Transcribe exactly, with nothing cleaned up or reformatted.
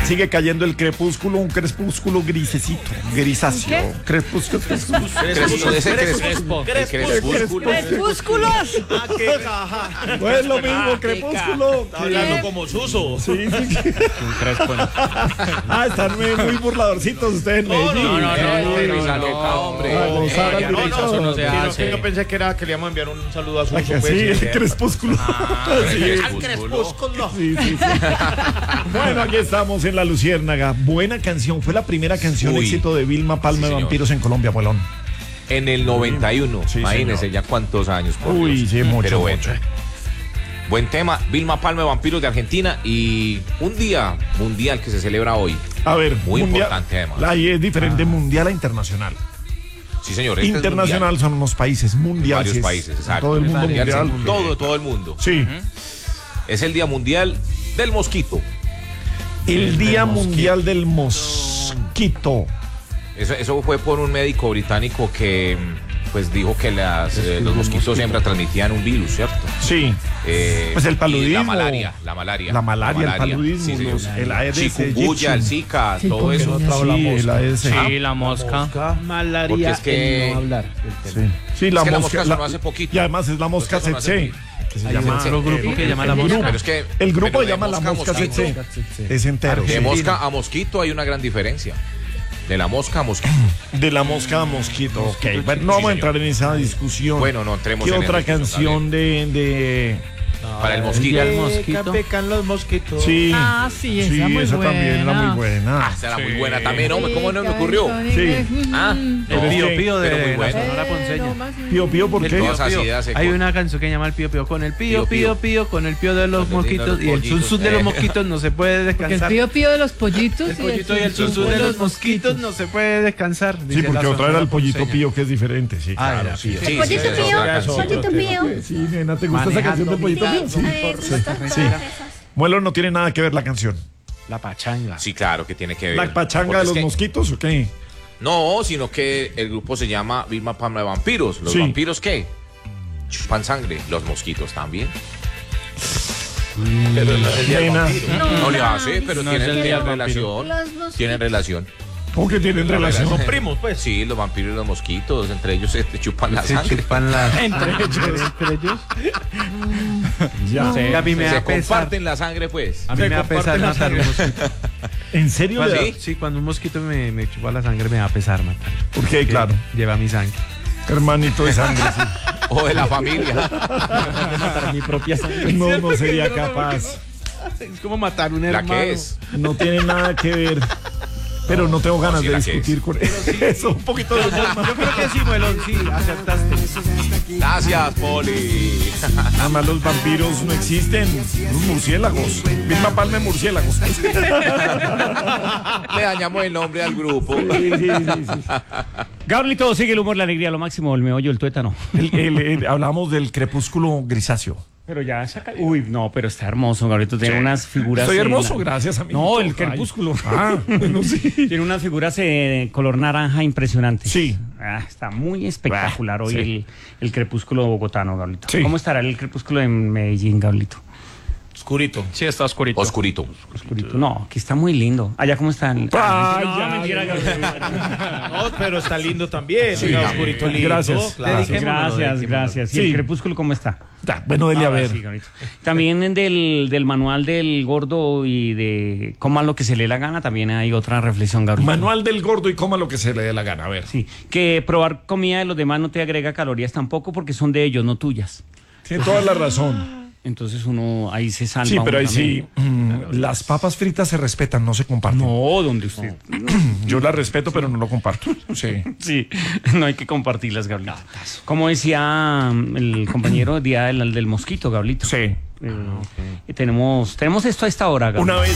Sigue cayendo el crepúsculo, un crepúsculo grisecito, grisáceo. Crepúsculo, crepúsculo. Crepúsculo. ¡Crepúsculos! Ah, qué caja. No es lo mismo, crepúsculo. Está hablando como Suso. Sí, sí. Ah, están muy, muy burladorcitos ustedes en Medellín. No, no, no, no, Risa loca, hombre. A gozar al No, no, director. eso no se Sino hace. que Yo pensé que era que le íbamos a enviar un saludo a Ah, Suso. que pues, sí, y el que- crepúsculo. Sí. Al crepúsculo. Sí, sí, sí. Bueno, aquí estamos en La Luciérnaga. Buena canción. Fue la primera canción Uy. éxito de Vilma Palma Sí, de señor. Vampiros en Colombia, Abuelón. En el noventa y uno, Sí, imagínese señor. ya cuántos años. Por Uy, Dios. sí, mucho, Pero bueno. mucho. Buen tema, Vilma Palma de Vampiros de Argentina y un día mundial que se celebra hoy. A ver, Muy mundial, importante, además. La I es diferente, mundial a internacional. Sí, señor. este es Internacional mundial. son unos países, mundial. Varios sí es países, exacto. Todo el mundo Mundial, mundial. sí, Todo, todo el mundo. Sí. Es el Día Mundial del Mosquito. El Día Mundial del Mosquito. Eso, eso fue por un médico británico que pues dijo que las, eh, los mosquitos siempre transmitían un virus, ¿cierto? Sí. Eh, Pues el y paludismo. La malaria, la malaria. La malaria, el paludismo, sí, señor. los- el Aedes Chikungunya, el aegypti. Zika, todo eso. Sí, el Aedes Sí, aegypti. la mosca. Porque Malaria es que- en no hablar. Sí, sí, la Es que la mosca. mosca sonó la- hace poquito. Y además es la mosca Mosca sonó hace tsetse. poquito. Que se Hay llama. otro grupo el- que llama el la mosca. grupo- Pero es que El grupo pero se de llama la mosca mosquito, tsetse. Es entero. De sí. mosca a mosquito hay una gran diferencia. De la mosca a mosquito. De la mosca a mosquito. Ok, bueno, no vamos a entrar en esa discusión. Bueno, no entremos ¿Qué en otra eso, está canción de, de. Para el mosquito. El mosquito. Pecan los mosquitos. Sí. Ah, sí, esa Sí, muy esa también era buena. muy buena. Ah, esa era muy buena también, hombre. ¿Cómo no me ocurrió? Sí. Ah, El no, pío pío pero muy de la bueno. Sonora Ponceña. Pío, pío, ¿por El qué? pío, Todas esas pío. ideas se Hay con- una canción que se llama El pío pío con el pío Pío, pío pío. pío con el pío de los Con el de los mosquitos y el pollitos. zunzún de los Eh. mosquitos no se puede Porque el descansar. pío pío de los pollitos El pollito y el zunzún de los mosquitos no se puede descansar. Sí, dice porque la otra era el Sonora pollito Ponceña. pío, que es diferente. Sí, Ah, claro. era Sí, pío. Sí, Pollito sí, esa es pío, otra canción. pollito pío. Sí, nena, ¿te gusta esa canción de Pollito Pío? Sí. Eh, Sí, todas sí. esas. Muelo no tiene nada que ver la canción. La pachanga. Sí, claro que tiene que ver. ¿La pachanga Porque de es los que- mosquitos o qué? No, sino que el grupo se llama Vilma Palma de Vampiros. ¿Los Sí. vampiros qué? Chupan sangre. Los mosquitos también. Pero no es el día del Nena. vampiro. No le hace, pero No es tienen el día del relación. Los mosquitos. Tienen relación. ¿Cómo que tienen relación? Son primos, pues. Sí, los vampiros y los mosquitos, entre ellos se chupan la Se sangre. chupan la... Entre ellos. Entre ellos. Ya. Sí, a mí me Se da pesar. comparten la sangre, pues. A mí Se me da pesar comparten la matar un sangre. mosquito. ¿En serio? ¿Ah, le da- sí? Sí, cuando un mosquito me, me chupa la sangre me da pesar matar. ¿Por qué? Claro. Lleva mi sangre. Hermanito de sangre, sí. O de la familia. Mi propia sangre. No, no sería capaz. Es como matar un La hermano. que es. No tiene nada que ver. Pero no tengo ganas sí, de la que discutir con eso. Un poquito de Yo creo que sí, Muelón, sí, acertaste. Gracias, Poli. Además, los vampiros no existen. Los murciélagos. Vilma Palma de murciélagos. Le dañamos el nombre al grupo. Sí, sí, sí, sí. Gablito, sigue el humor, la alegría, lo máximo, el meollo, el tuétano. El- el- el- hablamos del crepúsculo grisáceo. Pero ya saca. Uy, no, pero está hermoso, Gablito. Tiene unas figuras. Soy en hermoso, la- gracias a mí. No, el crepúsculo. Ah, bueno, sí. Tiene unas figuras de color naranja impresionantes. Sí. Ah, está muy espectacular Ah, hoy sí. el, el crepúsculo bogotano, Gablito. Sí. ¿Cómo estará el crepúsculo en Medellín, Gablito? Oscurito. Sí, está oscurito. Oscurito. Oscurito. No, aquí está muy lindo. Allá, ¿cómo está? el- Ay, no, ya, mentira, ya, Gablito. No, pero está lindo también. Sí, Oiga, oscurito lindo. gracias. Claro. Gracias, gracias. ¿Y Sí. el crepúsculo cómo está? Ya, bueno, dele a Ahora ver. sí, Gablito. También del, del manual del gordo y de coman lo que se le dé la gana, también hay otra reflexión, Gablito. Manual del gordo y coma lo que se le dé la gana. A ver. Sí, que probar comida de los demás no te agrega calorías tampoco porque son de ellos, no tuyas. Tiene toda la razón. Entonces uno ahí se salva. Sí, pero uno ahí sí. también. mm, las papas fritas se respetan, no se comparten. No, donde usted. Yo las respeto, pero no lo comparto. Sí. Sí, no hay que compartirlas, Gablito. Como decía mm, el compañero día del, del mosquito, Gablito. Sí. Eh, y tenemos, tenemos esto a esta hora, Gablito. Una vez